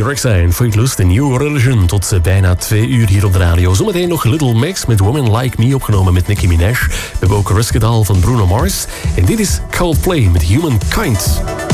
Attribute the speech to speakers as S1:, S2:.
S1: terug zijn. Footloose, The New Religion. Tot bijna 2 uur hier op de radio. Zometeen nog Little Mix met Women Like Me, opgenomen met Nicki Minaj. We hebben ook Risk It All van Bruno Mars. En dit is Coldplay met Humankind.